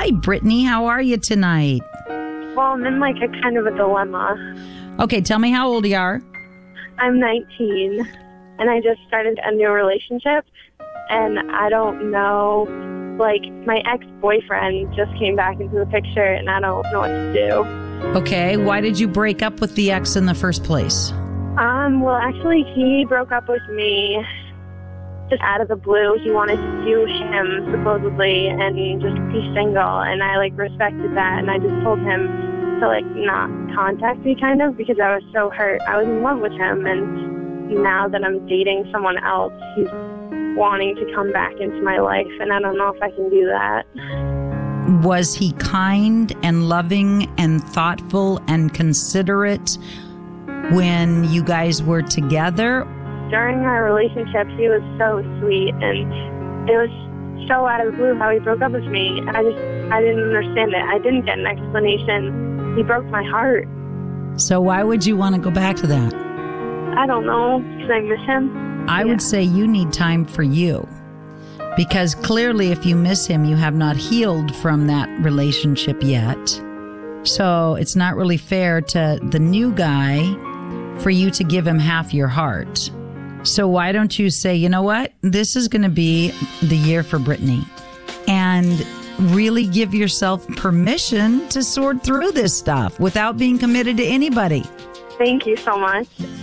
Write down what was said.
Hi, Brittany. How are you tonight? Well, I'm in like a kind of a dilemma. Okay, tell me how old you are. I'm 19, and I just started a new relationship, and I don't know, like, my ex-boyfriend just came back into the picture, and I don't know what to do. Okay, why did you break up with the ex in the first place? Well, actually, he broke up with me just out of the blue. He wanted to do him, supposedly, and just be single, and I, like, respected that, and I just told him to, like, not contact me, kind of, because I was so hurt. I was in love with him, and now that I'm dating someone else, he's wanting to come back into my life, and I don't know if I can do that. Was he kind and loving and thoughtful and considerate when you guys were together? During our relationship, he was so sweet, and it was so out of the blue how he broke up with me. I didn't understand it. I didn't get an explanation. He broke my heart. So why would you want to go back to that? I don't know, because I miss him. I would say you need time for you. Because clearly if you miss him, you have not healed from that relationship yet. So it's not really fair to the new guy for you to give him half your heart. So why don't you say, you know what? This is going to be the year for Brittany. And really give yourself permission to sort through this stuff without being committed to anybody. Thank you so much.